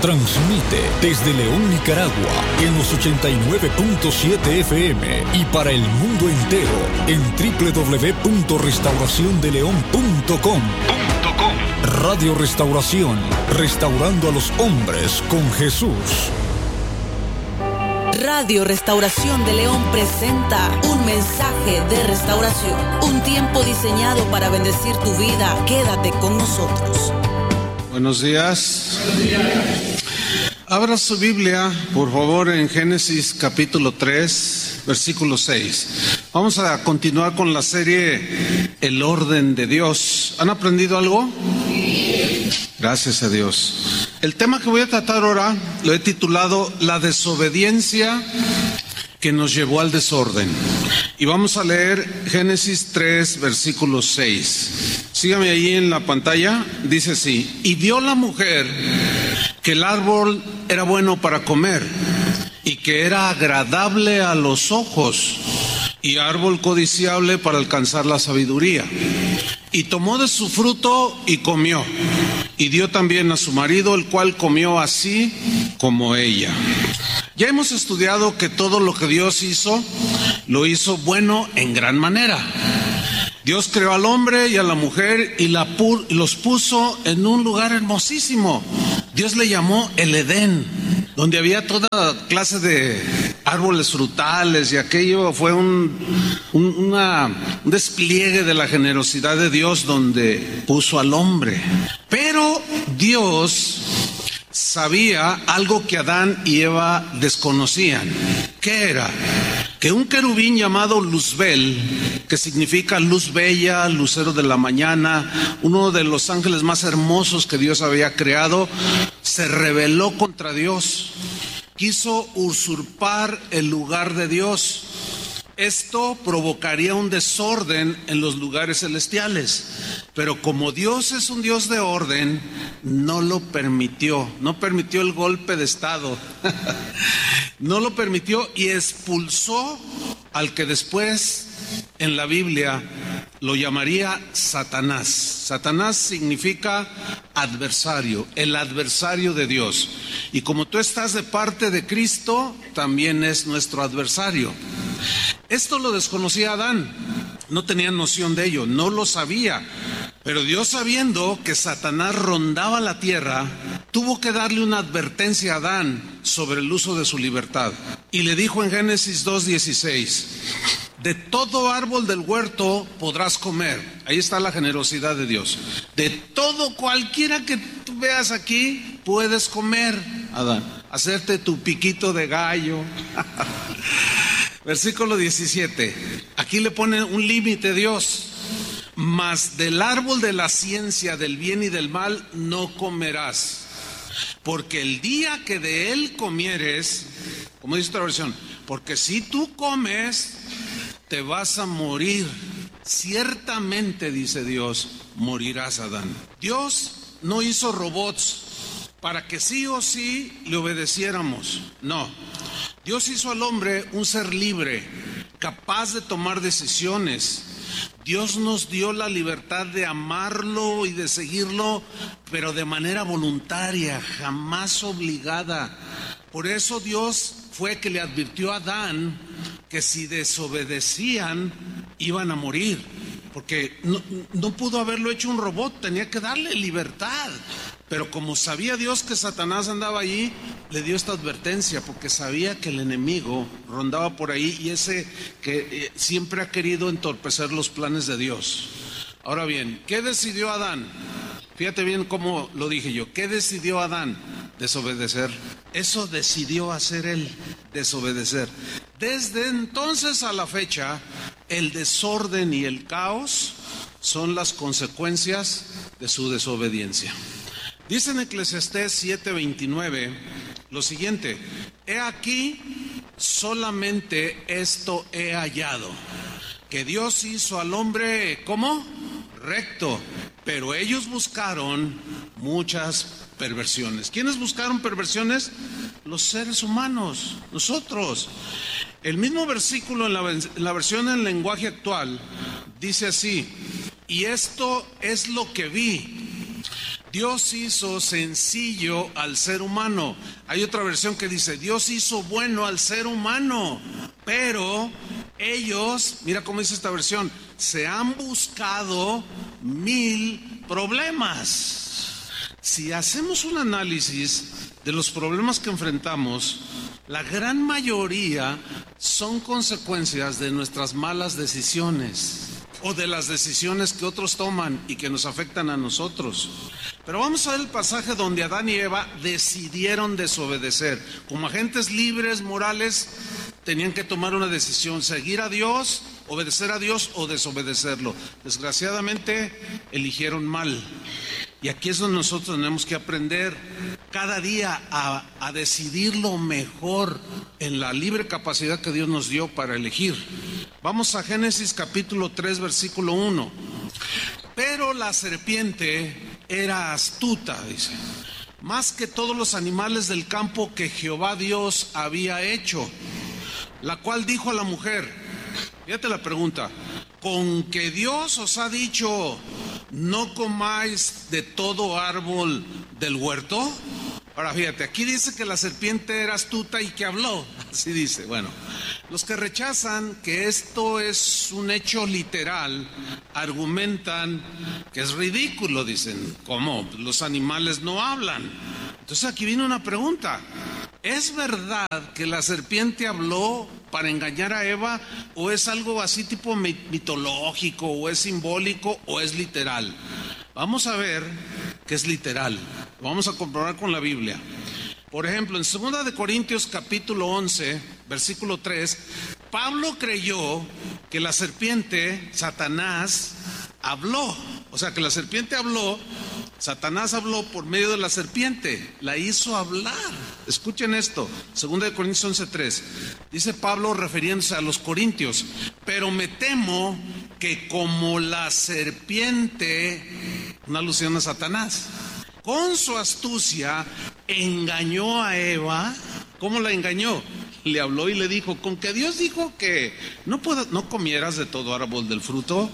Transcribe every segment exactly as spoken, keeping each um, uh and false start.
Transmite desde León, Nicaragua, en los ochenta y nueve punto siete F M y para el mundo entero en doble u doble u doble u punto restauración de león punto com. Radio Restauración, restaurando a los hombres con Jesús. Radio Restauración de León presenta un mensaje de restauración, un tiempo diseñado para bendecir tu vida. Quédate con nosotros. Buenos días. Buenos días. Abra su Biblia, por favor, en Génesis capítulo tres, versículo seis. Vamos a continuar con la serie El orden de Dios. ¿Han aprendido algo? Gracias a Dios. El tema que voy a tratar ahora lo he titulado La desobediencia que nos llevó al desorden. Y vamos a leer Génesis tres, versículo seis. Sígame ahí en la pantalla. Dice así: y vio la mujer que el árbol era bueno para comer y que era agradable a los ojos y árbol codiciable para alcanzar la sabiduría. Y tomó de su fruto y comió, y dio también a su marido, el cual comió así como ella. Ya hemos estudiado que todo lo que Dios hizo, lo hizo bueno en gran manera. Dios creó al hombre y a la mujer y, la pu- y los puso en un lugar hermosísimo. Dios le llamó el Edén, donde había toda clase de árboles frutales, y aquello fue un, un, una, un despliegue de la generosidad de Dios donde puso al hombre. Pero Dios sabía algo que Adán y Eva desconocían. ¿Qué era? Que un querubín llamado Luzbel, que significa luz bella, lucero de la mañana, uno de los ángeles más hermosos que Dios había creado, se rebeló contra Dios. Quiso usurpar el lugar de Dios. Esto provocaría un desorden en los lugares celestiales. Pero como Dios es un Dios de orden, no lo permitió. No permitió el golpe de estado. No lo permitió y expulsó al que después en la Biblia lo llamaría Satanás. Satanás significa adversario, el adversario de Dios. Y como tú estás de parte de Cristo, también es nuestro adversario. Esto lo desconocía Adán, no tenía noción de ello, no lo sabía. Pero Dios, sabiendo que Satanás rondaba la tierra, tuvo que darle una advertencia a Adán sobre el uso de su libertad. Y le dijo en Génesis dos dieciséis: de todo árbol del huerto podrás comer. Ahí está la generosidad de Dios. De todo, cualquiera que tú veas aquí, puedes comer, Adán. Hacerte tu piquito de gallo. Versículo diecisiete. Aquí le pone un límite Dios. Mas del árbol de la ciencia del bien y del mal no comerás, porque el día que de él comieres, como dice otra versión, porque si tú comes, te vas a morir. Ciertamente, dice Dios, morirás, Adán. Dios no hizo robots para que sí o sí le obedeciéramos. No. Dios hizo al hombre un ser libre, capaz de tomar decisiones. Dios nos dio la libertad de amarlo y de seguirlo, pero de manera voluntaria, jamás obligada. Por eso Dios fue que le advirtió a Adán que si desobedecían iban a morir, porque no, no pudo haberlo hecho un robot, tenía que darle libertad. Pero como sabía Dios que Satanás andaba allí, le dio esta advertencia, porque sabía que el enemigo rondaba por ahí y ese que siempre ha querido entorpecer los planes de Dios. Ahora bien, ¿qué decidió Adán? Fíjate bien cómo lo dije yo. ¿Qué decidió Adán? Desobedecer. Eso decidió hacer él, desobedecer. Desde entonces a la fecha, el desorden y el caos son las consecuencias de su desobediencia. Dice en Eclesiastés siete veintinueve lo siguiente: he aquí, solamente esto he hallado, que Dios hizo al hombre, ¿cómo? Recto, pero ellos buscaron muchas perversiones. ¿Quiénes buscaron perversiones? Los seres humanos, nosotros. El mismo versículo en la, en la versión en lenguaje actual dice así: y esto es lo que vi. Dios hizo sencillo al ser humano. Hay otra versión que dice, Dios hizo bueno al ser humano, pero ellos, mira cómo dice esta versión, se han buscado mil problemas. Si hacemos un análisis de los problemas que enfrentamos, la gran mayoría son consecuencias de nuestras malas decisiones o de las decisiones que otros toman y que nos afectan a nosotros. Pero vamos a ver el pasaje donde Adán y Eva decidieron desobedecer. Como agentes libres, morales, tenían que tomar una decisión, seguir a Dios, obedecer a Dios o desobedecerlo. Desgraciadamente, eligieron mal. Y aquí es donde nosotros tenemos que aprender cada día a, a decidir lo mejor en la libre capacidad que Dios nos dio para elegir. Vamos a Génesis capítulo tres, versículo uno. Pero la serpiente era astuta, dice, más que todos los animales del campo que Jehová Dios había hecho, la cual dijo a la mujer, fíjate la pregunta, ¿con que Dios os ha dicho, no comáis de todo árbol del huerto? Ahora fíjate, aquí dice que la serpiente era astuta y que habló, así dice. Bueno, los que rechazan que esto es un hecho literal, argumentan que es ridículo, dicen, ¿cómo? Los animales no hablan. Entonces aquí viene una pregunta, ¿es verdad que la serpiente habló para engañar a Eva, o es algo así tipo mitológico, o es simbólico, o es literal? Vamos a ver que es literal, lo vamos a comprobar con la Biblia. Por ejemplo, en segunda de Corintios capítulo once, versículo tres, Pablo creyó que la serpiente, Satanás, habló. O sea, que la serpiente habló, Satanás habló por medio de la serpiente, la hizo hablar. Escuchen esto, segunda de Corintios once, tres. Dice Pablo refiriéndose a los corintios, pero me temo que como la serpiente, una alusión a Satanás, con su astucia engañó a Eva. ¿Cómo la engañó? Le habló y le dijo, con que Dios dijo que no, puedas, no comieras de todo árbol del fruto.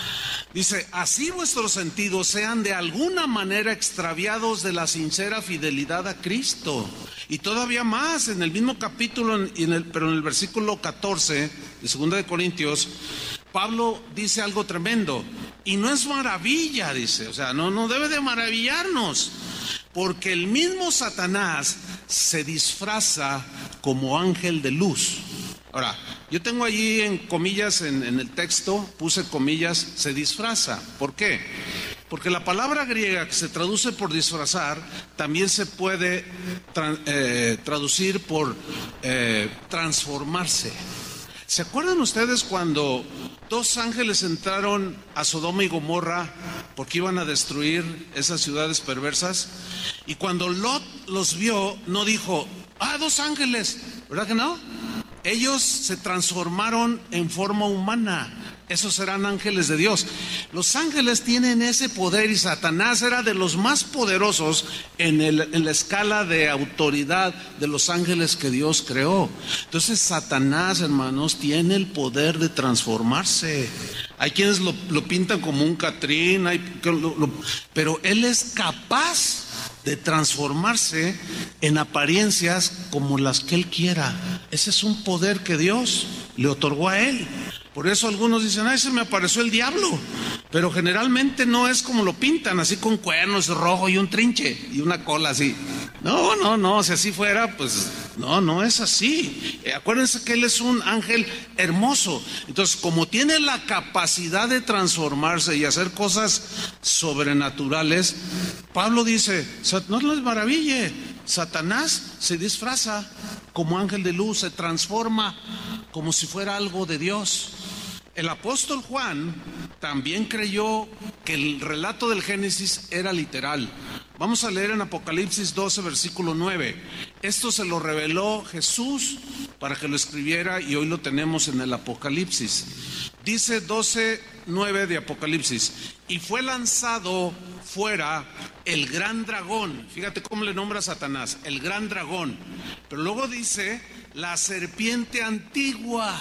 Dice, así vuestros sentidos sean de alguna manera extraviados de la sincera fidelidad a Cristo. Y todavía más, en el mismo capítulo, en el, pero en el versículo catorce de segunda de Corintios, Pablo dice algo tremendo. Y no es maravilla, dice, o sea, no, no debe de maravillarnos, porque el mismo Satanás se disfraza como ángel de luz. Ahora, yo tengo allí en comillas en, en el texto, puse comillas, se disfraza. ¿Por qué? Porque la palabra griega que se traduce por disfrazar también se puede tra- eh, traducir por eh, transformarse. ¿Se acuerdan ustedes cuando dos ángeles entraron a Sodoma y Gomorra porque iban a destruir esas ciudades perversas? Y cuando Lot los vio, no dijo, ah, dos ángeles, ¿verdad que no? Ellos se transformaron en forma humana. Esos eran ángeles de Dios. Los ángeles tienen ese poder y Satanás era de los más poderosos en, el, en la escala de autoridad de los ángeles que Dios creó. Entonces Satanás, hermanos, tiene el poder de transformarse. Hay quienes lo, lo pintan como un Catrín, hay, lo, lo, pero él es capaz de transformarse en apariencias como las que él quiera. Ese es un poder que Dios le otorgó a él. Por eso algunos dicen, ay, se me apareció el diablo. Pero generalmente no es como lo pintan, así con cuernos, rojo y un trinche y una cola así. No, no, no, si así fuera, pues no, no es así. Eh, acuérdense que él es un ángel hermoso. Entonces, como tiene la capacidad de transformarse y hacer cosas sobrenaturales, Pablo dice, no les maraville, Satanás se disfraza como ángel de luz, se transforma como si fuera algo de Dios. El apóstol Juan también creyó que el relato del Génesis era literal. Vamos a leer en Apocalipsis doce, versículo nueve. Esto se lo reveló Jesús para que lo escribiera y hoy lo tenemos en el Apocalipsis. Dice doce, nueve de Apocalipsis, y fue lanzado fuera el gran dragón. Fíjate cómo le nombra a Satanás, el gran dragón. Pero luego dice, la serpiente antigua,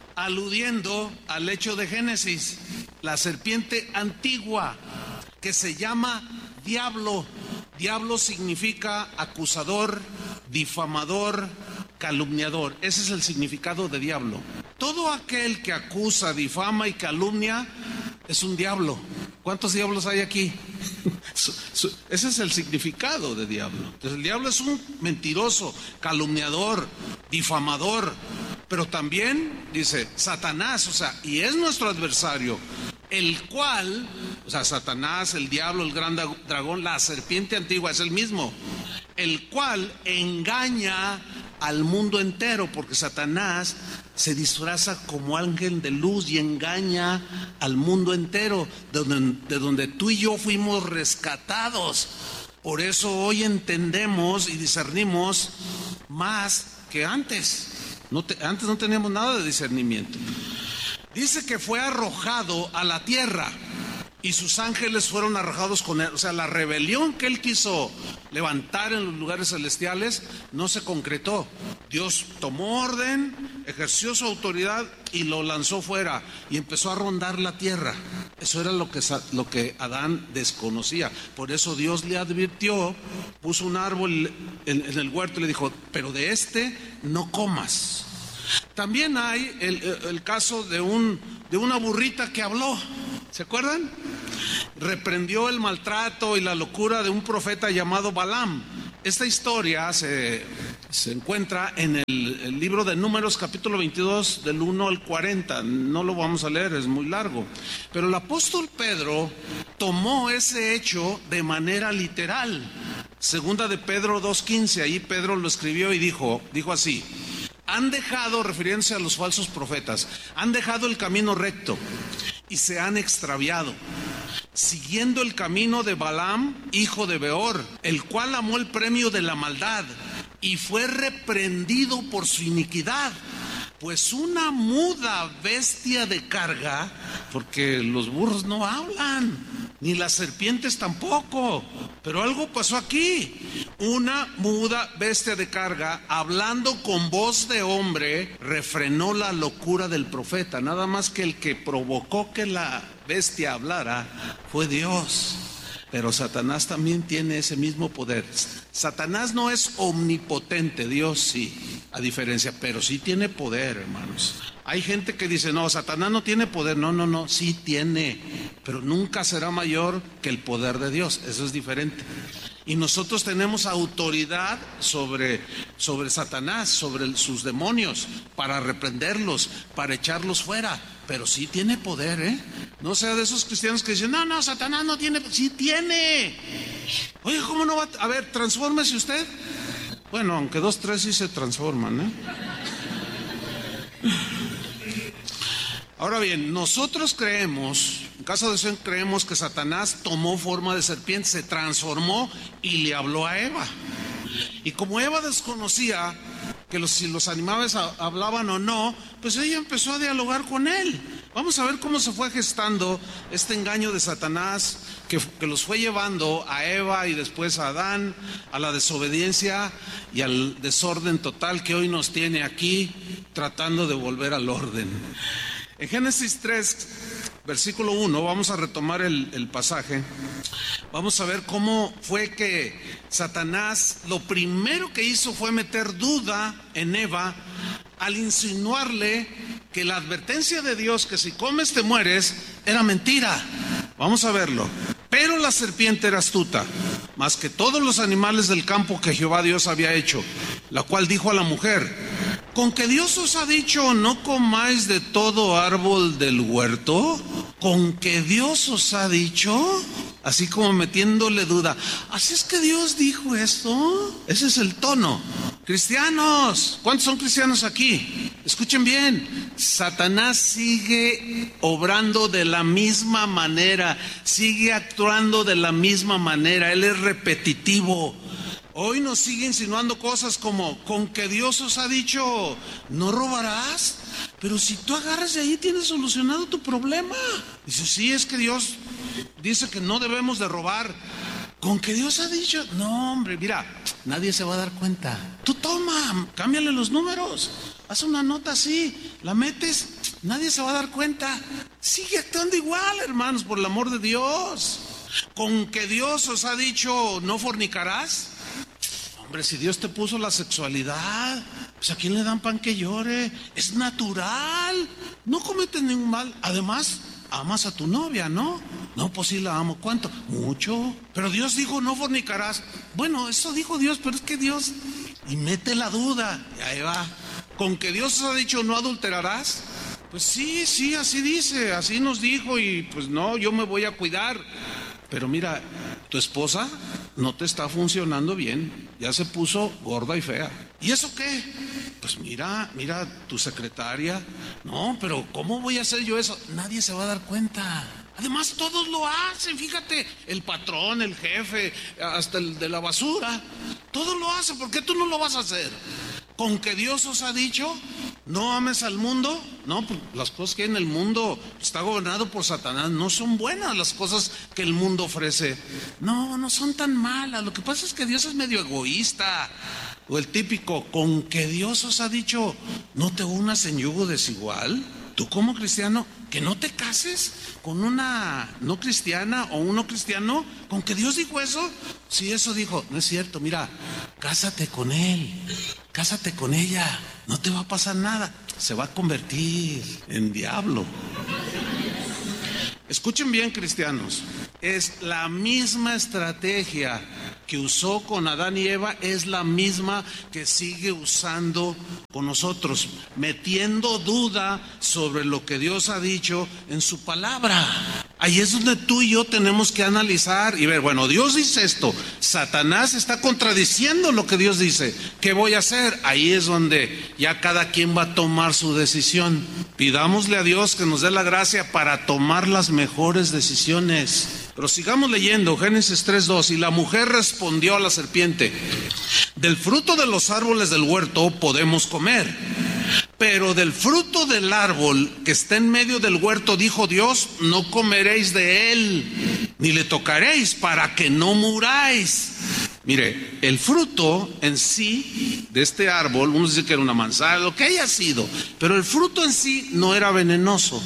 aludiendo al hecho de Génesis, la serpiente antigua, que se llama diablo. Diablo significa acusador, difamador, calumniador. Ese es el significado de diablo. Todo aquel que acusa, difama y calumnia es un diablo. ¿Cuántos diablos hay aquí? Ese es el significado de diablo. Entonces, el diablo es un mentiroso, calumniador, difamador, pero también dice Satanás, o sea, y es nuestro adversario, el cual, o sea, Satanás, el diablo, el gran dragón, la serpiente antigua, es el mismo, el cual engaña al mundo entero, porque Satanás se disfraza como ángel de luz y engaña al mundo entero, de donde, de donde tú y yo fuimos rescatados. Por eso hoy entendemos y discernimos más que antes. No te, antes no teníamos nada de discernimiento. Dice que fue arrojado a la tierra y sus ángeles fueron arrojados con él. O sea, la rebelión que él quiso levantar en los lugares celestiales no se concretó. Dios tomó orden, ejerció su autoridad y lo lanzó fuera y empezó a rondar la tierra. Eso era lo que, lo que Adán desconocía. Por eso Dios le advirtió, puso un árbol en, en el huerto y le dijo, pero de este no comas. También hay el, el caso de, un, de una burrita que habló. ¿Se acuerdan? Reprendió el maltrato y la locura de un profeta llamado Balaam. Esta historia se, se encuentra en el, el libro de Números, capítulo veintidós, del uno al cuarenta. No lo vamos a leer, es muy largo. Pero el apóstol Pedro tomó ese hecho de manera literal. Segunda de Pedro dos quince, ahí Pedro lo escribió y dijo, dijo así: han dejado, refiriéndose a los falsos profetas, han dejado el camino recto y se han extraviado, siguiendo el camino de Balaam, hijo de Beor, el cual amó el premio de la maldad y fue reprendido por su iniquidad. Pues una muda bestia de carga, porque los burros no hablan, ni las serpientes tampoco, pero algo pasó aquí. Una muda bestia de carga, hablando con voz de hombre, refrenó la locura del profeta. Nada más que el que provocó que la bestia hablara fue Dios. Pero Satanás también tiene ese mismo poder. Satanás no es omnipotente, Dios sí, a diferencia, pero sí tiene poder, hermanos. Hay gente que dice, no, Satanás no tiene poder. No, no, no, sí tiene, pero nunca será mayor que el poder de Dios. Eso es diferente. Y nosotros tenemos autoridad sobre, sobre Satanás, sobre el, sus demonios, para reprenderlos, para echarlos fuera. Pero sí tiene poder, ¿eh? No sea de esos cristianos que dicen, no, no, Satanás no tiene, sí tiene. Oye, ¿cómo no va a, a ver, transfórmese usted? Bueno, aunque dos, tres sí se transforman, ¿eh? Ahora bien, nosotros creemos, en caso de eso creemos que Satanás tomó forma de serpiente, se transformó y le habló a Eva. Y como Eva desconocía que los, si los animales hablaban o no, pues ella empezó a dialogar con él. Vamos a ver cómo se fue gestando este engaño de Satanás que, que los fue llevando a Eva y después a Adán, a la desobediencia y al desorden total que hoy nos tiene aquí, tratando de volver al orden. En Génesis tres, versículo uno, vamos a retomar el, el pasaje. Vamos a ver cómo fue que Satanás lo primero que hizo fue meter duda en Eva al insinuarle que la advertencia de Dios que si comes te mueres era mentira. Vamos a verlo. Pero la serpiente era astuta, más que todos los animales del campo que Jehová Dios había hecho, la cual dijo a la mujer: ¿con que Dios os ha dicho no comáis de todo árbol del huerto? ¿Con que Dios os ha dicho? Así como metiéndole duda. ¿Así es que Dios dijo esto? Ese es el tono. Cristianos, ¿cuántos son cristianos aquí? Escuchen bien, Satanás sigue obrando de la misma manera, sigue actuando de la misma manera, él es repetitivo. Hoy nos sigue insinuando cosas como, con que Dios os ha dicho, no robarás. Pero si tú agarras de ahí, tienes solucionado tu problema. Dice, sí, es que Dios dice que no debemos de robar. Con que Dios ha dicho, no hombre, mira, nadie se va a dar cuenta. Tú toma, cámbiale los números, haz una nota así, la metes, nadie se va a dar cuenta. Sigue actuando igual, hermanos, por el amor de Dios. ¿Con que Dios os ha dicho no fornicarás? Hombre, si Dios te puso la sexualidad, pues ¿a quién le dan pan que llore? Es natural, no cometes ningún mal. Además, amas a tu novia, ¿no? No, pues sí la amo. ¿Cuánto? Mucho. Pero Dios dijo no fornicarás. Bueno, eso dijo Dios, pero es que Dios... Y mete la duda, y ahí va. ¿Con que Dios os ha dicho no adulterarás? Pues sí, sí, así dice, así nos dijo, y pues no, yo me voy a cuidar. Pero mira, tu esposa no te está funcionando bien, ya se puso gorda y fea. ¿Y eso qué? Pues mira, mira tu secretaria. No, pero ¿cómo voy a hacer yo eso? Nadie se va a dar cuenta. Además todos lo hacen, fíjate, el patrón, el jefe, hasta el de la basura, todos lo hacen. ¿Por qué tú no lo vas a hacer? ¿Con que Dios os ha dicho no ames al mundo? No, pues las cosas que hay en el mundo está gobernado por Satanás, no son buenas las cosas que el mundo ofrece. No, no son tan malas. Lo que pasa es que Dios es medio egoísta. O el típico, con que Dios os ha dicho no te unas en yugo desigual. Tú como cristiano, que no te cases con una no cristiana o un no cristiano. ¿Con que Dios dijo eso? Sí, eso dijo. No es cierto, mira, cásate con él, cásate con ella, no te va a pasar nada. Se va a convertir en diablo. Escuchen bien, cristianos, es la misma estrategia que usó con Adán y Eva, es la misma que sigue usando con nosotros, metiendo duda sobre lo que Dios ha dicho en su palabra. Ahí es donde tú y yo tenemos que analizar y ver, bueno, Dios dice esto, Satanás está contradiciendo lo que Dios dice, ¿qué voy a hacer? Ahí es donde ya cada quien va a tomar su decisión. Pidámosle a Dios que nos dé la gracia para tomar las mejores decisiones. Pero sigamos leyendo, Génesis tres dos, y la mujer respondió a la serpiente, del fruto de los árboles del huerto podemos comer, pero del fruto del árbol que está en medio del huerto, dijo Dios, no comeréis de él, ni le tocaréis para que no muráis. Mire, el fruto en sí de este árbol, uno dice que era una manzana, lo que haya sido, pero el fruto en sí no era venenoso.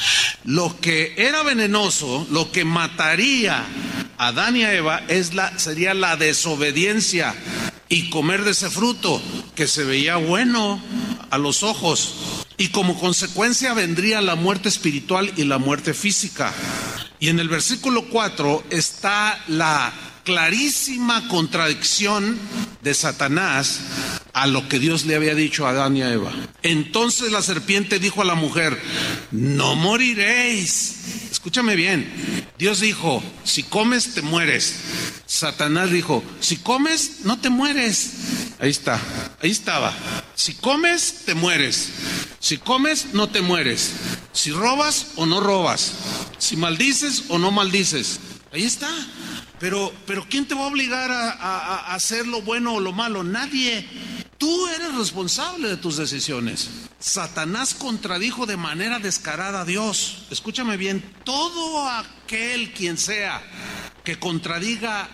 Lo que era venenoso, lo que mataría a Adán y a Eva es la, sería la desobediencia y comer de ese fruto que se veía bueno a los ojos, y como consecuencia vendría la muerte espiritual y la muerte física. Y en el versículo cuatro está la clarísima contradicción de Satanás a lo que Dios le había dicho a Adán y a Eva. Entonces la serpiente dijo a la mujer, no moriréis. Escúchame bien, Dios dijo, si comes te mueres. Satanás dijo, si comes no te mueres. Ahí está, ahí estaba. Si comes te mueres. Si comes no te mueres. Si robas o no robas. Si maldices o no maldices. Ahí está. Pero, pero ¿quién te va a obligar a, a, a hacer lo bueno o lo malo? Nadie. Tú eres responsable de tus decisiones. Satanás contradijo de manera descarada a Dios. Escúchame bien, todo aquel quien sea que contradiga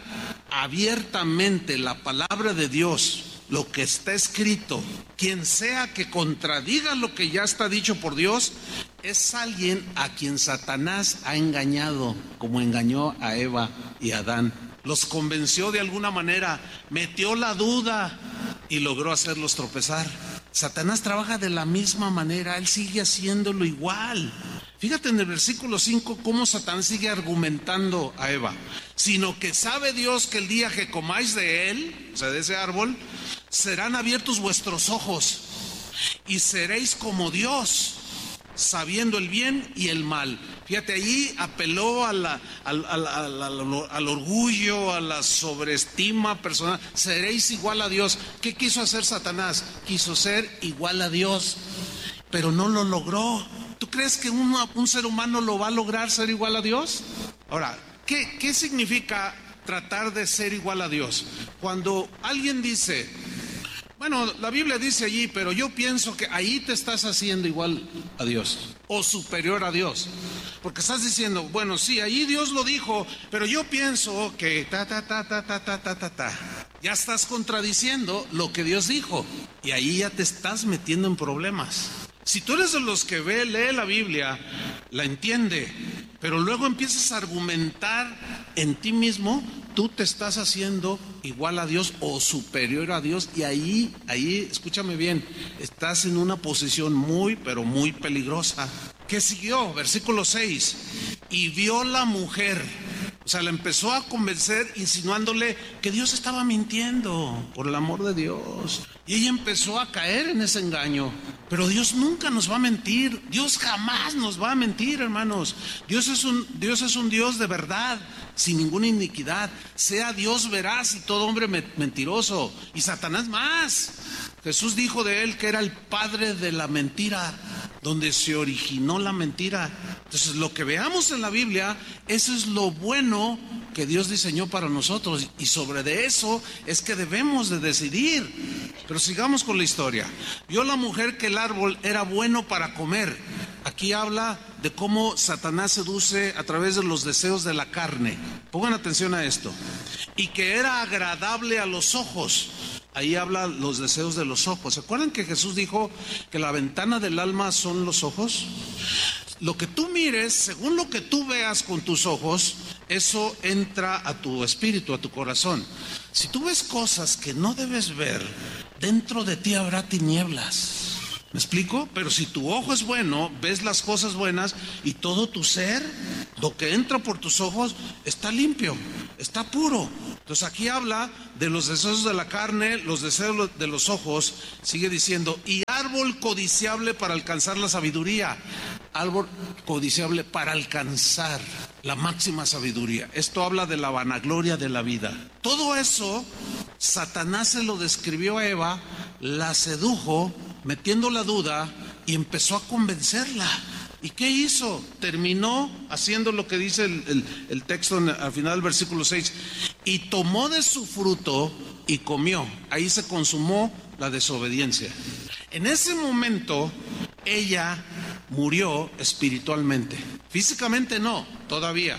abiertamente la palabra de Dios, lo que está escrito, quien sea que contradiga lo que ya está dicho por Dios, es alguien a quien Satanás ha engañado, como engañó a Eva y a Adán. Los convenció de alguna manera, metió la duda y logró hacerlos tropezar. Satanás trabaja de la misma manera, él sigue haciéndolo igual. Fíjate en el versículo cinco cómo Satanás sigue argumentando a Eva. Sino que sabe Dios que el día que comáis de él, o sea, de ese árbol, serán abiertos vuestros ojos y seréis como Dios, sabiendo el bien y el mal. Fíjate, allí apeló a la, al, al, al, al, al orgullo, a la sobreestima personal. Seréis igual a Dios. ¿Qué quiso hacer Satanás? Quiso ser igual a Dios, pero no lo logró. ¿Tú crees que un, un ser humano lo va a lograr ser igual a Dios? Ahora, ¿qué, qué significa tratar de ser igual a Dios? Cuando alguien dice, bueno, la Biblia dice allí, pero yo pienso que ahí te estás haciendo igual a Dios o superior a Dios, porque estás diciendo, bueno, sí, allí Dios lo dijo, pero yo pienso que ta ta ta ta ta ta ta ta ta. Ya estás contradiciendo lo que Dios dijo y ahí ya te estás metiendo en problemas. Si tú eres de los que ve, lee la Biblia, la entiende pero luego empiezas a argumentar en ti mismo, tú te estás haciendo igual a Dios o superior a Dios, y ahí, ahí, escúchame bien, estás en una posición muy, pero muy peligrosa. ¿Qué siguió? Versículo seis, y vio la mujer, o sea, la empezó a convencer insinuándole que Dios estaba mintiendo, por el amor de Dios, y ella empezó a caer en ese engaño. Pero Dios nunca nos va a mentir, Dios jamás nos va a mentir, hermanos. Dios es un, Dios es un Dios de verdad, sin ninguna iniquidad. Sea Dios veraz y todo hombre mentiroso, y Satanás más. Jesús dijo de él que era el padre de la mentira, donde se originó la mentira. Entonces, lo que veamos en la Biblia, eso es lo bueno que Dios diseñó para nosotros, y sobre de eso es que debemos de decidir. Pero sigamos con la historia. Vio la mujer que el árbol era bueno para comer. Aquí habla de cómo Satanás seduce a través de los deseos de la carne. Pongan atención a esto. Y que era agradable a los ojos. Ahí habla los deseos de los ojos. ¿Se acuerdan que Jesús dijo que la ventana del alma son los ojos? Lo que tú mires, según lo que tú veas con tus ojos, eso entra a tu espíritu, a tu corazón. Si tú ves cosas que no debes ver, dentro de ti habrá tinieblas. ¿Me explico? Pero si tu ojo es bueno, ves las cosas buenas, y todo tu ser, lo que entra por tus ojos, está limpio, está puro. Entonces aquí habla de los deseos de la carne, los deseos de los ojos. Sigue diciendo, y árbol codiciable para alcanzar la sabiduría. Árbol codiciable para alcanzar la máxima sabiduría. Esto habla de la vanagloria de la vida. Todo eso Satanás se lo describió a Eva, la sedujo, metiendo la duda, y empezó a convencerla. ¿Y qué hizo? Terminó haciendo lo que dice el, el, el texto en, al final del versículo seis. Y tomó de su fruto y comió. Ahí se consumó la desobediencia. En ese momento, ella murió espiritualmente. Físicamente no, todavía.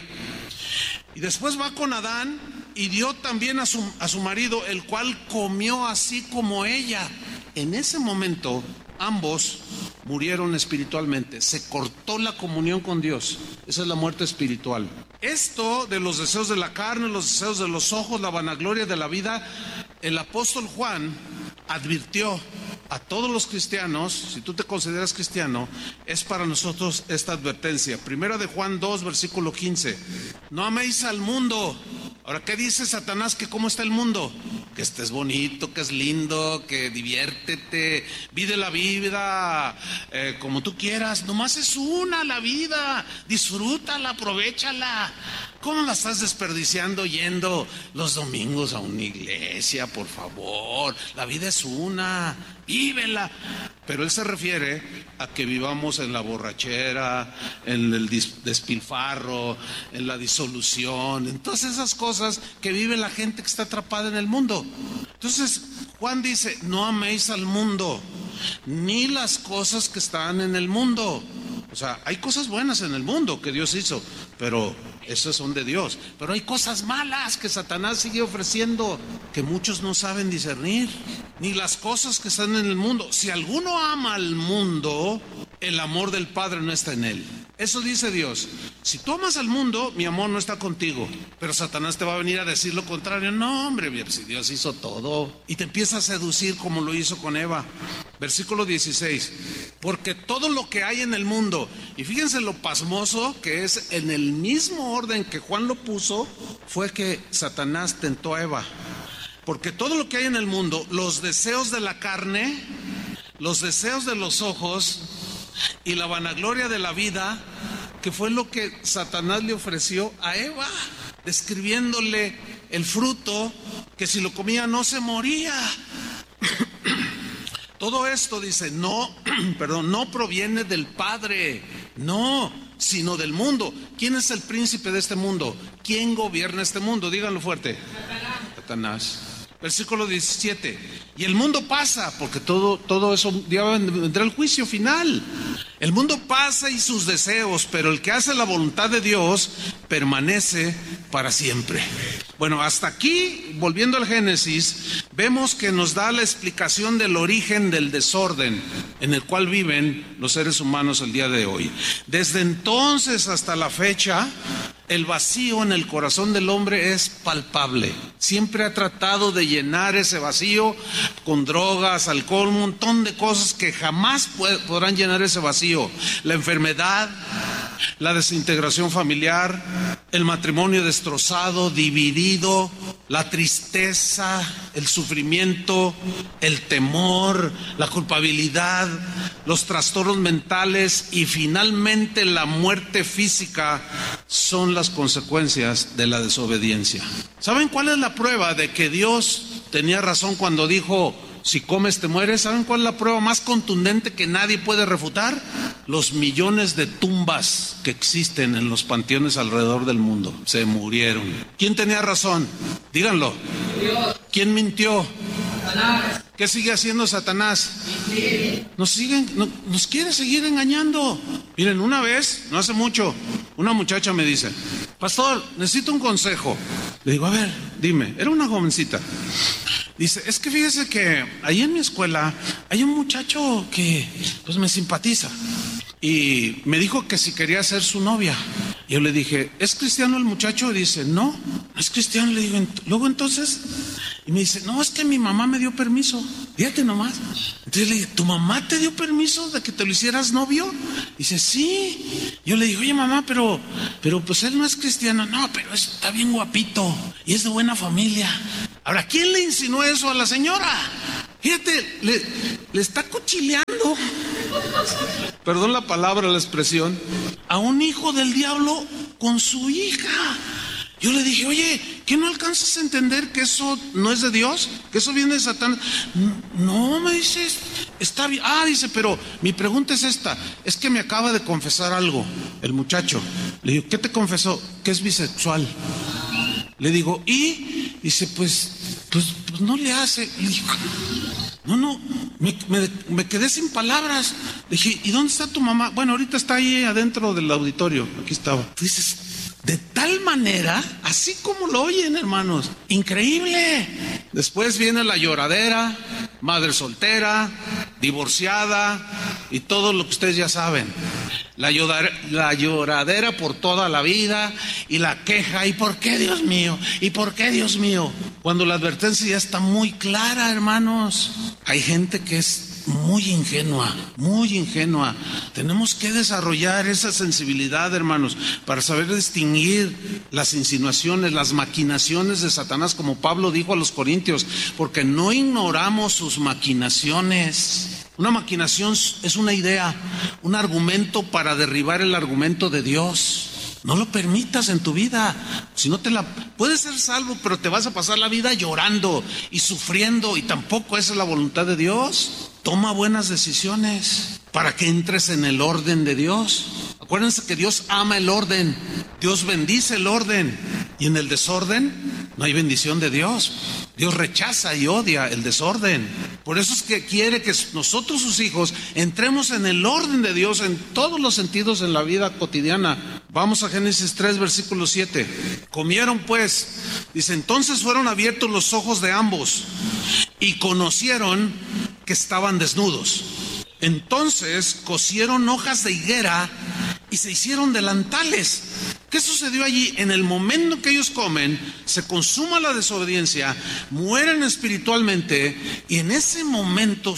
Y después va con Adán y dio también a su, a su marido, el cual comió así como ella. En ese momento, ambos murieron espiritualmente. Se cortó la comunión con Dios. Esa es la muerte espiritual. Esto de los deseos de la carne, los deseos de los ojos, la vanagloria de la vida, el apóstol Juan advirtió a todos los cristianos. Si tú te consideras cristiano, es para nosotros esta advertencia. Primera de Juan dos, versículo quince. No améis al mundo. Ahora, ¿qué dice Satanás? Que cómo está el mundo. Que estés bonito, que es lindo, que diviértete, vive la vida eh, como tú quieras. Nomás es una la vida, disfrútala, aprovéchala. ¿Cómo la estás desperdiciando yendo los domingos a una iglesia? Por favor, la vida es una, vívela. Pero él se refiere a que vivamos en la borrachera, en el despilfarro, en la disolución, en todas esas cosas que vive la gente que está atrapada en el mundo. Entonces Juan dice, no améis al mundo, ni las cosas que están en el mundo. O sea, hay cosas buenas en el mundo que Dios hizo, pero esas son de Dios. Pero hay cosas malas que Satanás sigue ofreciendo, que muchos no saben discernir. Ni las cosas que están en el mundo. Si alguno ama al mundo, el amor del Padre no está en él. Eso dice Dios. Si tú amas al mundo, mi amor no está contigo. Pero Satanás te va a venir a decir lo contrario. No, hombre, si Dios hizo todo. Y te empieza a seducir como lo hizo con Eva. Versículo dieciséis. Porque todo lo que hay en el mundo, y fíjense lo pasmoso que es, en el mismo orden que Juan lo puso, fue que Satanás tentó a Eva. Porque todo lo que hay en el mundo, los deseos de la carne, los deseos de los ojos y la vanagloria de la vida, que fue lo que Satanás le ofreció a Eva, describiéndole el fruto que si lo comía no se moría. Todo esto, dice, no, perdón, no proviene del Padre, no, sino del mundo. ¿Quién es el príncipe de este mundo? ¿Quién gobierna este mundo? Díganlo fuerte. Satanás. Versículo diecisiete. Y el mundo pasa, porque todo, todo eso, ya vendrá el juicio final. El mundo pasa y sus deseos, pero el que hace la voluntad de Dios permanece para siempre. Bueno, hasta aquí, volviendo al Génesis, vemos que nos da la explicación del origen del desorden en el cual viven los seres humanos el día de hoy. Desde entonces hasta la fecha, el vacío en el corazón del hombre es palpable. Siempre ha tratado de llenar ese vacío con drogas, alcohol, un montón de cosas que jamás podrán llenar ese vacío. La enfermedad, la desintegración familiar, el matrimonio destrozado, dividido, la tristeza, el sufrimiento, el temor, la culpabilidad, los trastornos mentales y finalmente la muerte física son las consecuencias de la desobediencia. ¿Saben cuál es la prueba de que Dios tenía razón cuando dijo: si comes te mueres? ¿Saben cuál es la prueba más contundente que nadie puede refutar? Los millones de tumbas que existen en los panteones alrededor del mundo. Se murieron. ¿Quién tenía razón? Díganlo. ¿Quién mintió? Satanás. ¿Qué sigue haciendo Satanás? Nos siguen, no, nos quiere seguir engañando. Miren, una vez, no hace mucho, una muchacha me dice: pastor, necesito un consejo. Le digo: a ver, dime. Era una jovencita. Dice: es que fíjese que ahí en mi escuela hay un muchacho que pues me simpatiza y me dijo que si quería ser su novia. Yo le dije: ¿es cristiano el muchacho? Y dice: no, no es cristiano. Le digo: luego entonces, y me dice: no, es que mi mamá me dio permiso. Fíjate nomás. Entonces le dije: ¿tu mamá te dio permiso de que te lo hicieras novio? Dice: sí. Yo le dije: oye mamá, pero, pero pues él no es cristiano. No, pero está bien guapito y es de buena familia. Ahora, ¿quién le insinuó eso a la señora? Fíjate, le, le está cuchileando, perdón la palabra, la expresión, a un hijo del diablo con su hija. Yo le dije: oye, ¿qué no alcanzas a entender que eso no es de Dios? ¿Que eso viene de Satán? No, me dice, está bien. Ah, dice, pero mi pregunta es esta: es que me acaba de confesar algo el muchacho. Le digo: ¿qué te confesó? Que es bisexual. Le digo: ¿y? Dice: pues, pues, pues no le hace. Le digo: no, no, me, me, me quedé sin palabras. Le dije: ¿y dónde está tu mamá? Bueno, ahorita está ahí adentro del auditorio. Aquí estaba. Dices, de tal manera, así como lo oyen, hermanos, increíble. Después viene la lloradera, madre soltera, divorciada y todo lo que ustedes ya saben. La, llorar, la lloradera por toda la vida y la queja. ¿Y por qué, Dios mío? ¿Y por qué, Dios mío? Cuando la advertencia ya está muy clara, hermanos. Hay gente que es muy ingenua, muy ingenua. Tenemos que desarrollar esa sensibilidad, hermanos, para saber distinguir las insinuaciones, las maquinaciones de Satanás, como Pablo dijo a los Corintios, porque no ignoramos sus maquinaciones. Una maquinación es una idea, un argumento para derribar el argumento de Dios. No lo permitas en tu vida. Si no te la puedes ser salvo, pero te vas a pasar la vida llorando y sufriendo, y tampoco esa es la voluntad de Dios. Toma buenas decisiones para que entres en el orden de Dios. Acuérdense que Dios ama el orden. Dios bendice el orden, y en el desorden no hay bendición de Dios. Dios rechaza y odia el desorden. Por eso es que quiere que nosotros, sus hijos, entremos en el orden de Dios en todos los sentidos en la vida cotidiana. Vamos a Génesis tres, versículo siete. Comieron pues, dice, entonces fueron abiertos los ojos de ambos y conocieron que estaban desnudos. Entonces cosieron hojas de higuera y se hicieron delantales. ¿Qué sucedió allí? En el momento que ellos comen, se consuma la desobediencia, mueren espiritualmente, y en ese momento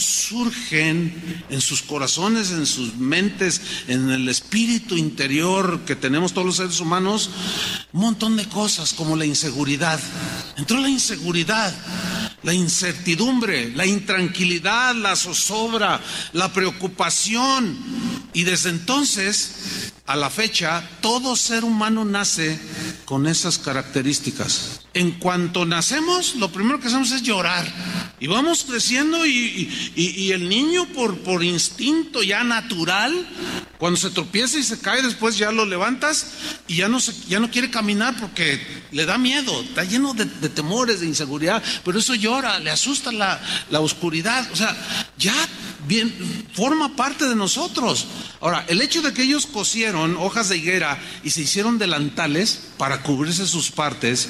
surgen en sus corazones, en sus mentes, en el espíritu interior que tenemos todos los seres humanos, un montón de cosas como la inseguridad. Entró la inseguridad, la incertidumbre, la intranquilidad, la zozobra, la preocupación, y desde entonces a la fecha, todo ser humano nace con esas características. En cuanto nacemos, lo primero que hacemos es llorar. Y vamos creciendo y, y, y el niño por, por instinto ya natural, Cuando se tropieza y se cae, después ya lo levantas y ya no, se, ya no quiere caminar porque le da miedo, está lleno de, de temores, de inseguridad, pero eso llora, le asusta la, la oscuridad, o sea, ya bien, forma parte de nosotros. Ahora, el hecho de que ellos cosieron hojas de higuera y se hicieron delantales para cubrirse sus partes,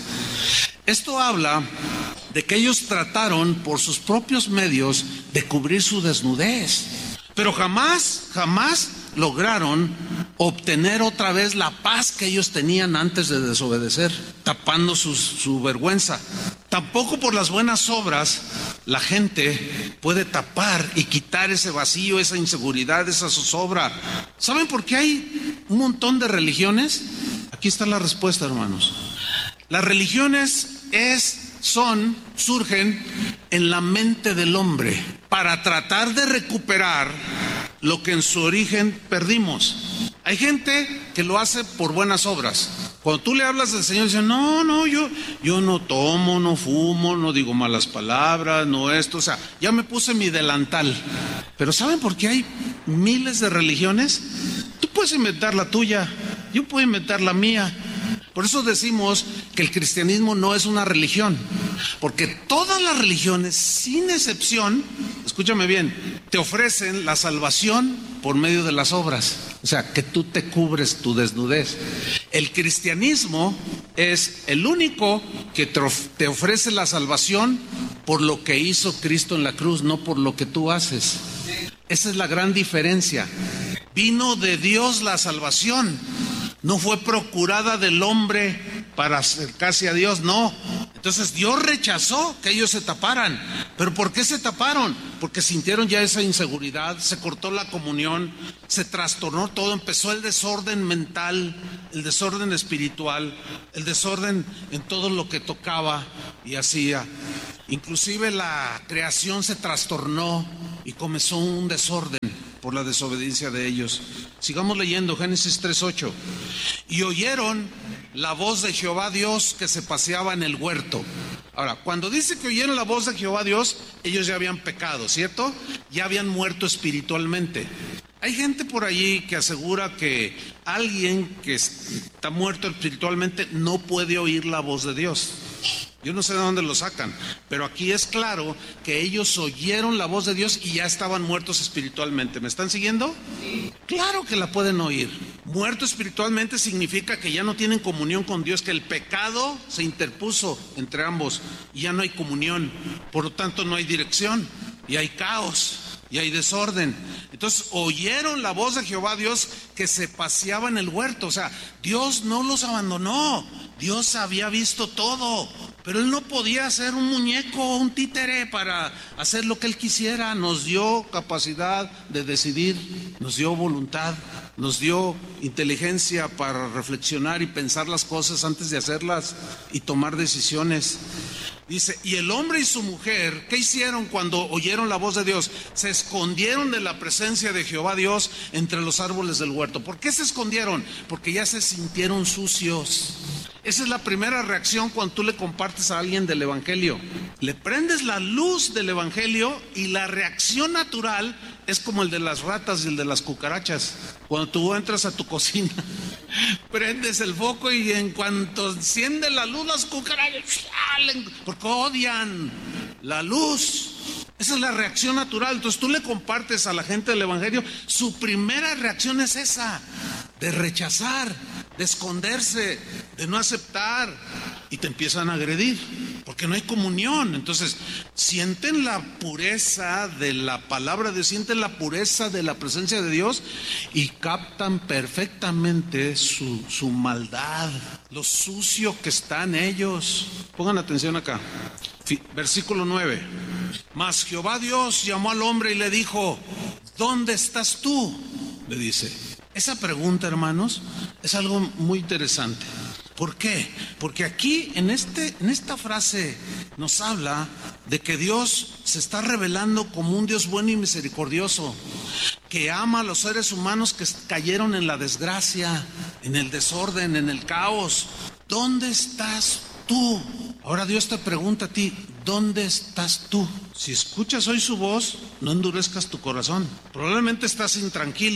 esto habla de que ellos trataron por sus propios medios de cubrir su desnudez, pero jamás, jamás lograron obtener otra vez la paz que ellos tenían antes de desobedecer, tapando su, su vergüenza. Tampoco por las buenas obras la gente puede tapar y quitar ese vacío, esa inseguridad, esa zozobra. ¿Saben por qué hay un montón de religiones? Aquí está la respuesta, hermanos. Las religiones es, son, surgen en la mente del hombre para tratar de recuperar lo que en su origen perdimos. Hay gente que lo hace por buenas obras. Cuando tú le hablas del Señor, dice, no, no, yo, yo no tomo, no fumo, no digo malas palabras, no esto, o sea, ya me puse mi delantal. Pero ¿saben por qué hay miles de religiones? Tú puedes inventar la tuya, yo puedo inventar la mía. Por eso decimos que el cristianismo no es una religión, porque todas las religiones, sin excepción, escúchame bien, te ofrecen la salvación por medio de las obras, o sea, que tú te cubres tu desnudez. El cristianismo es el único que te ofrece la salvación por lo que hizo Cristo en la cruz, no por lo que tú haces. Esa es la gran diferencia. Vino de Dios la salvación. No fue procurada del hombre para acercarse a Dios, no. Entonces Dios rechazó que ellos se taparan. ¿Pero por qué se taparon? Porque sintieron ya esa inseguridad, se cortó la comunión, se trastornó todo, empezó el desorden mental, el desorden espiritual, el desorden en todo lo que tocaba y hacía. Inclusive la creación se trastornó y comenzó un desorden por la desobediencia de ellos. Sigamos leyendo Génesis tres ocho. Y oyeron la voz de Jehová Dios que se paseaba en el huerto. Ahora, cuando dice que oyeron la voz de Jehová Dios, ellos ya habían pecado, ¿cierto? Ya habían muerto espiritualmente. Hay gente por allí que asegura que alguien que está muerto espiritualmente no puede oír la voz de Dios. Yo no sé de dónde lo sacan, pero aquí es claro que ellos oyeron la voz de Dios y ya estaban muertos espiritualmente. ¿Me están siguiendo? Sí. Claro que la pueden oír. Muerto espiritualmente significa que ya no tienen comunión con Dios, que el pecado se interpuso entre ambos y ya no hay comunión. Por lo tanto, no hay dirección y hay caos y hay desorden. Entonces oyeron la voz de Jehová Dios que se paseaba en el huerto. O sea, Dios no los abandonó. Dios había visto todo, pero Él no podía hacer un muñeco o un títere para hacer lo que Él quisiera. Nos dio capacidad de decidir, nos dio voluntad, nos dio inteligencia para reflexionar y pensar las cosas antes de hacerlas y tomar decisiones. Dice, y el hombre y su mujer, ¿qué hicieron cuando oyeron la voz de Dios? Se escondieron de la presencia de Jehová Dios entre los árboles del huerto. ¿Por qué se escondieron? Porque ya se sintieron sucios. Esa es la primera reacción cuando tú le compartes a alguien del evangelio. Le prendes la luz del evangelio y la reacción natural es como el de las ratas y el de las cucarachas. Cuando tú entras a tu cocina, prendes el foco y en cuanto enciende la luz, las cucarachas salen porque odian la luz. Esa es la reacción natural. Entonces tú le compartes a la gente del evangelio, su primera reacción es esa, de rechazar, de esconderse, de no aceptar, y te empiezan a agredir porque no hay comunión. Entonces sienten la pureza de la palabra de Dios, sienten la pureza de la presencia de Dios y captan perfectamente su, su maldad, lo sucio que están ellos. Pongan atención acá, versículo nueve. Mas Jehová Dios llamó al hombre y le dijo, ¿dónde estás tú? Le dice. Esa pregunta, hermanos, es algo muy interesante. ¿Por qué? Porque aquí en, este, en esta frase nos habla de que Dios se está revelando como un Dios bueno y misericordioso, que ama a los seres humanos que cayeron en la desgracia, en el desorden, en el caos. ¿Dónde estás tú? Ahora Dios te pregunta a ti, ¿dónde estás tú? Si escuchas hoy su voz, no endurezcas tu corazón. Probablemente estás intranquilo,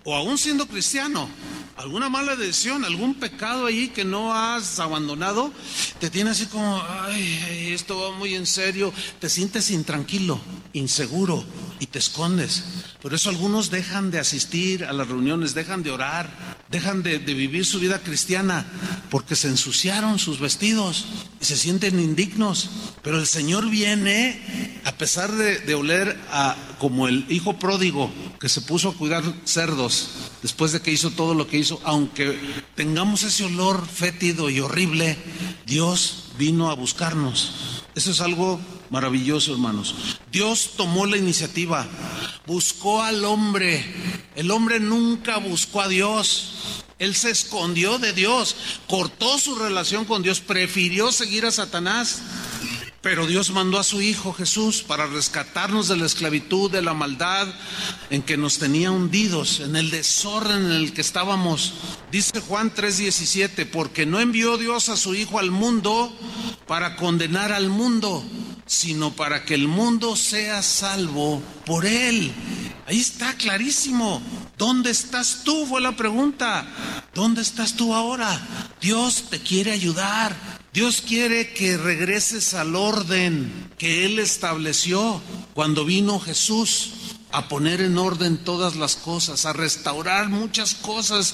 o aún siendo cristiano, alguna mala decisión, algún pecado ahí que no has abandonado, te tiene así como, ay, esto va muy en serio, te sientes intranquilo, inseguro y te escondes. Por eso algunos dejan de asistir a las reuniones, dejan de orar, dejan de, de vivir su vida cristiana, porque se ensuciaron sus vestidos y se sienten indignos. Pero el Señor viene, a pesar de, de oler a, como el hijo pródigo que se puso a cuidar cerdos después de que hizo todo lo que hizo, aunque tengamos ese olor fétido y horrible, Dios vino a buscarnos. Eso es algo maravilloso, hermanos. Dios tomó la iniciativa, buscó al hombre. El hombre nunca buscó a Dios. Él se escondió de Dios, cortó su relación con Dios, prefirió seguir a Satanás. Pero Dios mandó a su Hijo Jesús para rescatarnos de la esclavitud, de la maldad en que nos tenía hundidos, en el desorden en el que estábamos. Dice Juan tres diecisiete, porque no envió Dios a su Hijo al mundo para condenar al mundo, sino para que el mundo sea salvo por él. Ahí está clarísimo. ¿Dónde estás tú? Fue la pregunta. ¿Dónde estás tú ahora? Dios te quiere ayudar. Dios quiere que regreses al orden que Él estableció cuando vino Jesús a poner en orden todas las cosas, a restaurar muchas cosas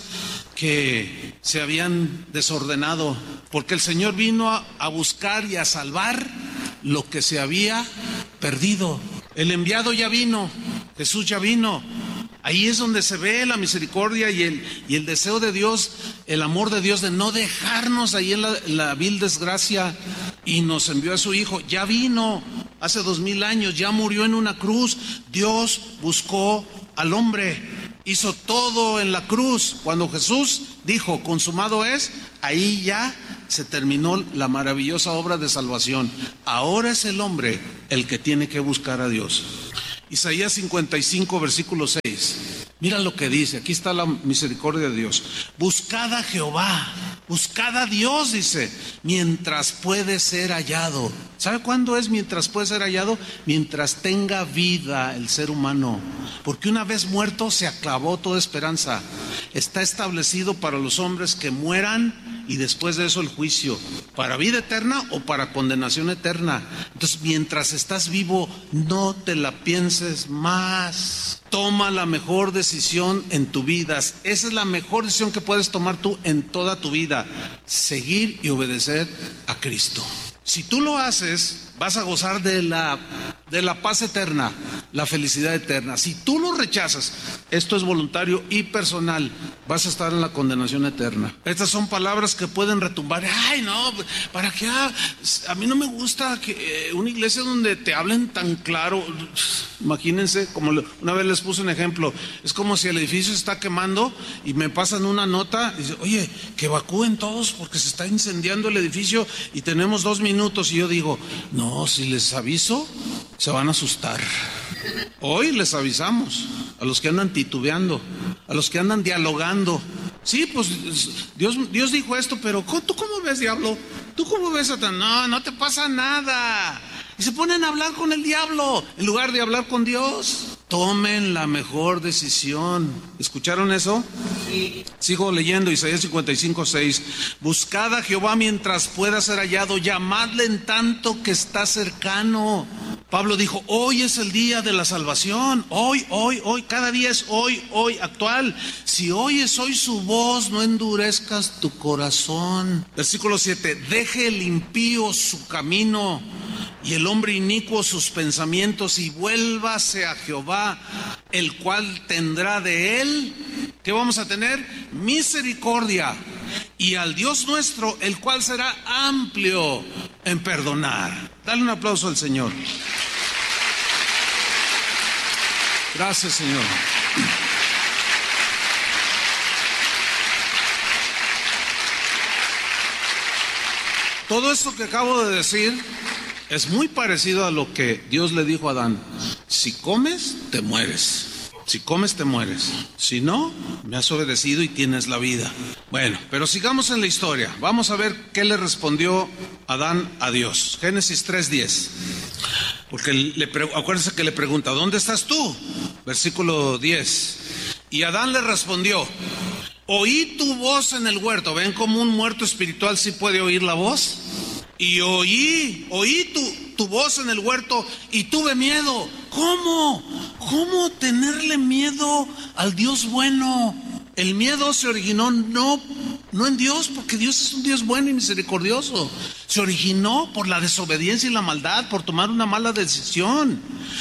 que se habían desordenado, porque el Señor vino a, a buscar y a salvar lo que se había perdido. El enviado ya vino, Jesús ya vino. Ahí es donde se ve la misericordia y el, y el deseo de Dios, el amor de Dios de no dejarnos ahí en la, la vil desgracia, y nos envió a su Hijo. Ya vino hace dos mil años, ya murió en una cruz. Dios buscó al hombre, hizo todo en la cruz. Cuando Jesús dijo, consumado es, ahí ya se terminó la maravillosa obra de salvación. Ahora es el hombre el que tiene que buscar a Dios. Isaías cincuenta y cinco, versículo seis. Mira lo que dice, aquí está la misericordia de Dios. Buscad a Jehová, buscad a Dios, dice, mientras puede ser hallado. ¿Sabe cuándo es mientras puede ser hallado? Mientras tenga vida el ser humano. Porque una vez muerto se acabó toda esperanza. Está establecido para los hombres que mueran y después de eso el juicio, para vida eterna o para condenación eterna. Entonces, mientras estás vivo, no te la pienses más. Toma la mejor decisión en tu vida. Esa es la mejor decisión que puedes tomar tú en toda tu vida: seguir y obedecer a Cristo. Si tú lo haces, vas a gozar de la, de la paz eterna, la felicidad eterna. Si tú lo rechazas, esto es voluntario y personal, vas a estar en la condenación eterna. Estas son palabras que pueden retumbar. Ay, no, ¿para qué? A mí no me gusta que una iglesia donde te hablen tan claro. Imagínense, como una vez les puse un ejemplo, es como si el edificio se está quemando y me pasan una nota y dicen, oye, que evacúen todos porque se está incendiando el edificio y tenemos dos minutos. Y yo digo, no, si les aviso, se van a asustar. Hoy les avisamos a los que andan titubeando, a los que andan dialogando. Sí, pues Dios, Dios dijo esto, pero ¿tú cómo ves, diablo? ¿Tú cómo ves, Satanás? No, no te pasa nada. Y se ponen a hablar con el diablo en lugar de hablar con Dios. Tomen la mejor decisión. ¿Escucharon eso? Sí. Sigo leyendo Isaías cincuenta y cinco, seis. Buscad a Jehová mientras pueda ser hallado, llamadle en tanto que está cercano. Pablo dijo, hoy es el día de la salvación. Hoy, hoy, hoy, cada día es hoy, hoy, actual. Si oyes hoy su voz, no endurezcas tu corazón. Versículo siete, deje el impío su camino y el hombre inicuo sus pensamientos, y vuélvase a Jehová, el cual tendrá de él, ¿qué vamos a tener? Misericordia, y al Dios nuestro, el cual será amplio en perdonar. Dale un aplauso al Señor. Gracias, Señor. Todo esto que acabo de decir es muy parecido a lo que Dios le dijo a Adán. Si comes, te mueres. Si comes, te mueres. Si no, me has obedecido y tienes la vida. Bueno, pero sigamos en la historia. Vamos a ver qué le respondió Adán a Dios. Génesis tres diez. Porque le, acuérdense que le pregunta, ¿dónde estás tú? Versículo diez. Y Adán le respondió: oí tu voz en el huerto. ¿Ven cómo un muerto espiritual sí puede oír la voz? Y oí, oí tu, tu voz en el huerto y tuve miedo. ¿Cómo? ¿Cómo tenerle miedo al Dios bueno? El miedo se originó no, no en Dios, porque Dios es un Dios bueno y misericordioso. Se originó por la desobediencia y la maldad, por tomar una mala decisión.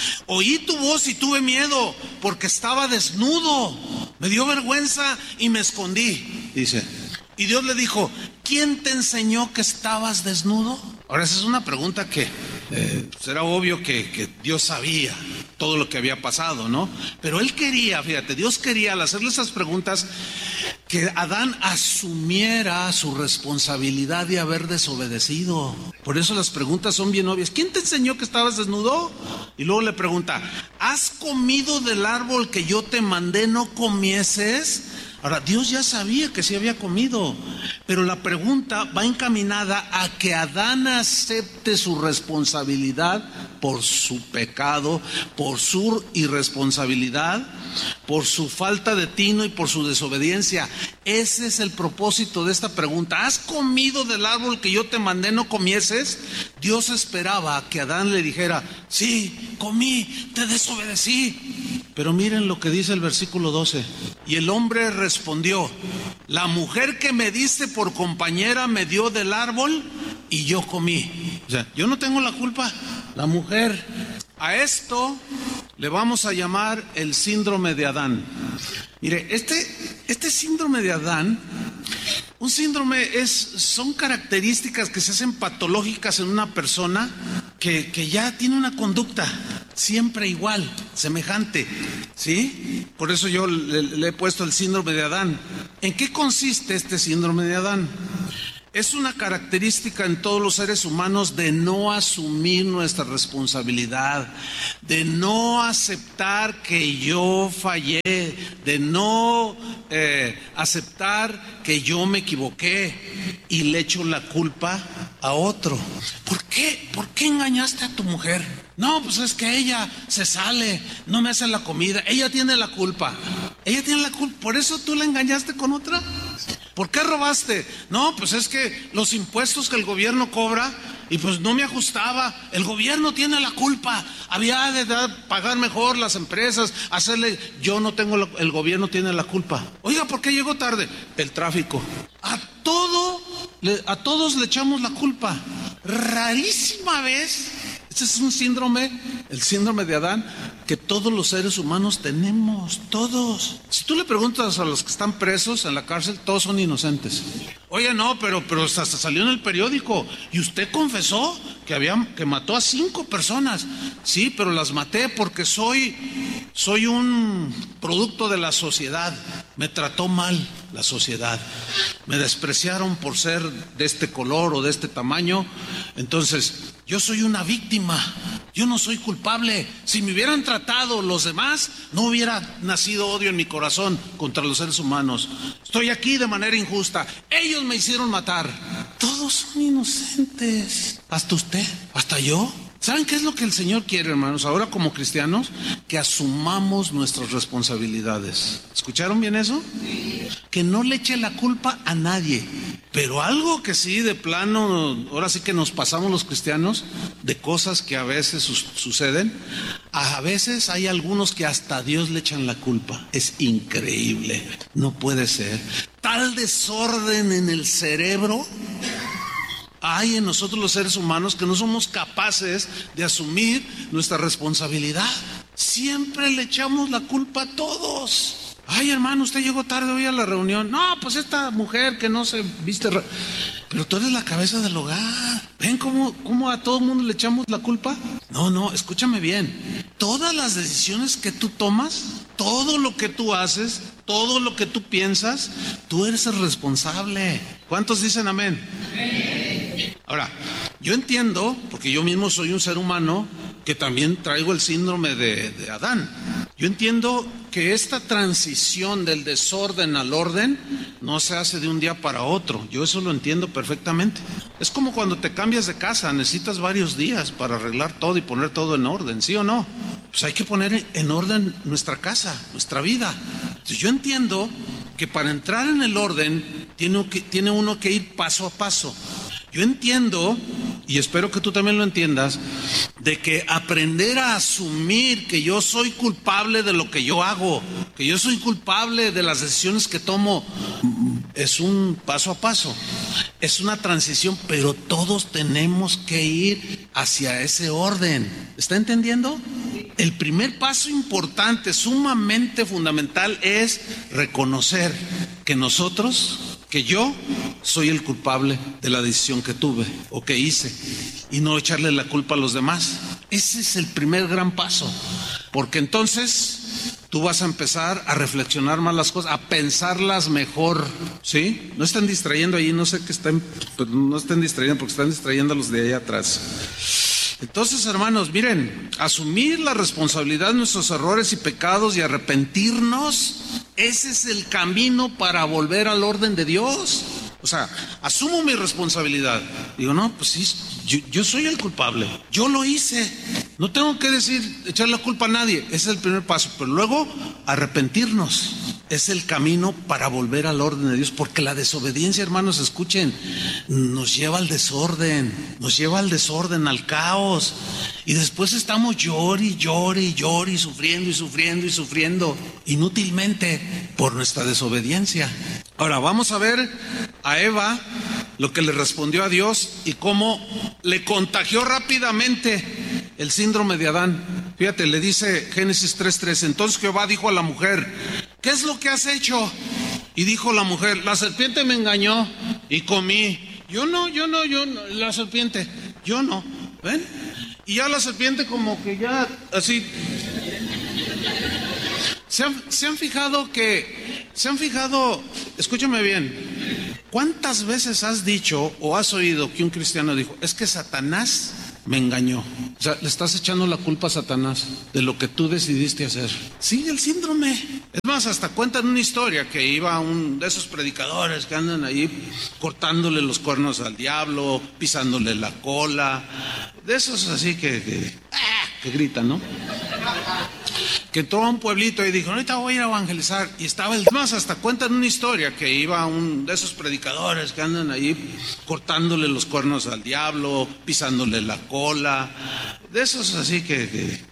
Oí tu voz y tuve miedo, porque estaba desnudo. Me dio vergüenza y me escondí, dice. Y Dios le dijo: ¿quién te enseñó que estabas desnudo? Ahora, esa es una pregunta que eh, será obvio que, que Dios sabía todo lo que había pasado, ¿no? Pero Él quería, fíjate, Dios quería al hacerle esas preguntas que Adán asumiera su responsabilidad de haber desobedecido. Por eso las preguntas son bien obvias. ¿Quién te enseñó que estabas desnudo? Y luego le pregunta: ¿has comido del árbol que yo te mandé no comieses? Ahora, Dios ya sabía que sí había comido, pero la pregunta va encaminada a que Adán acepte su responsabilidad por su pecado, por su irresponsabilidad, por su falta de tino y por su desobediencia. Ese es el propósito de esta pregunta. ¿Has comido del árbol que yo te mandé no comieses? Dios esperaba que Adán le dijera: sí, comí, te desobedecí. Pero miren lo que dice el versículo doce. Y el hombre respondió: la mujer que me diste por compañera me dio del árbol y yo comí. O sea, yo no tengo la culpa, la mujer. A esto le vamos a llamar el síndrome de Adán. Mire, este, este síndrome de Adán, un síndrome es, son características que se hacen patológicas en una persona que, que ya tiene una conducta siempre igual, semejante, ¿sí? Por eso yo le, le he puesto el síndrome de Adán. ¿En qué consiste este síndrome de Adán? Es una característica en todos los seres humanos de no asumir nuestra responsabilidad, de no aceptar que yo fallé, de no eh, aceptar que yo me equivoqué y le echo la culpa a otro. ¿Por qué? ¿Por qué engañaste a tu mujer? No, pues es que ella se sale, no me hace la comida, ella tiene la culpa. Ella tiene la culpa, ¿por eso tú la engañaste con otra? ¿Por qué robaste? No, pues es que los impuestos que el gobierno cobra y pues no me ajustaba. El gobierno tiene la culpa. Había de dar, pagar mejor las empresas, hacerle. Yo no tengo, la, el gobierno tiene la culpa. Oiga, ¿por qué llegó tarde? El tráfico. A todo, le, a todos le echamos la culpa. Rarísima vez. Este es un síndrome, el síndrome de Adán, que todos los seres humanos tenemos, todos. Si tú le preguntas a los que están presos en la cárcel, todos son inocentes. Oye, no, pero, pero hasta salió en el periódico y usted confesó que había, que mató a cinco personas. Sí, pero las maté porque soy, soy un producto de la sociedad. Me trató mal la sociedad. Me despreciaron por ser de este color o de este tamaño. Entonces, yo soy una víctima, yo no soy culpable. Si me hubieran tratado los demás, no hubiera nacido odio en mi corazón contra los seres humanos. Estoy aquí de manera injusta. Ellos me hicieron matar. Todos son inocentes. Hasta usted, hasta yo. ¿Saben qué es lo que el Señor quiere, hermanos? Ahora como cristianos, que asumamos nuestras responsabilidades. ¿Escucharon bien eso? Sí. Que no le eche la culpa a nadie. Pero algo que sí, de plano, ahora sí que nos pasamos los cristianos, de cosas que a veces su- suceden, a veces hay algunos que hasta a Dios le echan la culpa. Es increíble, no puede ser. Tal desorden en el cerebro hay en nosotros los seres humanos que no somos capaces de asumir nuestra responsabilidad. Siempre le echamos la culpa a todos. Ay, hermano, usted llegó tarde hoy a la reunión. No, pues esta mujer que no se viste... Re... Pero tú eres la cabeza del hogar. ¿Ven cómo, cómo a todo el mundo le echamos la culpa? No, no, escúchame bien. Todas las decisiones que tú tomas, todo lo que tú haces, todo lo que tú piensas, tú eres el responsable. ¿Cuántos dicen amén? Ahora, yo entiendo, porque yo mismo soy un ser humano, que también traigo el síndrome de, de Adán. Yo entiendo que esta transición del desorden al orden no se hace de un día para otro. Yo eso lo entiendo perfectamente. Es como cuando te cambias de casa, necesitas varios días para arreglar todo y poner todo en orden, ¿sí o no? Pues hay que poner en orden nuestra casa, nuestra vida. Entonces yo entiendo que para entrar en el orden tiene, que, tiene uno que ir paso a paso. Yo entiendo, y espero que tú también lo entiendas, de que aprender a asumir que yo soy culpable de lo que yo hago, que yo soy culpable de las decisiones que tomo, es un paso a paso, es una transición, pero todos tenemos que ir hacia ese orden. ¿Está entendiendo? El primer paso importante, sumamente fundamental, es reconocer que nosotros, que yo soy el culpable de la decisión que tuve o que hice, y no echarle la culpa a los demás. Ese es el primer gran paso, porque entonces tú vas a empezar a reflexionar más las cosas, a pensarlas mejor, ¿sí? No estén distrayendo ahí, no sé qué están, pero no estén distrayendo porque están distrayendo a los de allá atrás. Entonces, hermanos, miren, asumir la responsabilidad de nuestros errores y pecados y arrepentirnos, ese es el camino para volver al orden de Dios. O sea, asumo mi responsabilidad. Digo, no, pues sí, yo, yo soy el culpable, yo lo hice. No tengo que decir, echar la culpa a nadie. Ese es el primer paso. Pero luego, arrepentirnos es el camino para volver al orden de Dios. Porque la desobediencia, hermanos, escuchen, nos lleva al desorden, nos lleva al desorden, al caos. Y después estamos llori, llori, llori, sufriendo y sufriendo y sufriendo inútilmente por nuestra desobediencia. Ahora vamos a ver a Eva lo que le respondió a Dios y cómo le contagió rápidamente el síndrome de Adán. Fíjate, le dice Génesis tres tres, entonces Jehová dijo a la mujer, ¿qué es lo que has hecho? Y dijo la mujer, la serpiente me engañó y comí. Yo no, yo no, yo no, la serpiente, yo no. ¿Ven? Y ya la serpiente como que ya así. ¿Se han, se han fijado que, se han fijado, escúchame bien, ¿cuántas veces has dicho o has oído que un cristiano dijo, es que Satanás me engañó? O sea, le estás echando la culpa a Satanás de lo que tú decidiste hacer. Sigue el síndrome. Es más, hasta cuentan una historia que iba un de esos predicadores que andan ahí cortándole los cuernos al diablo, pisándole la cola, de esos así que, que, que gritan, ¿no? Que entró a un pueblito y dijo, ahorita voy a ir a evangelizar. Y estaba el... Más, hasta cuentan una historia que iba un de esos predicadores que andan ahí cortándole los cuernos al diablo, pisándole la cola, de esos así que, que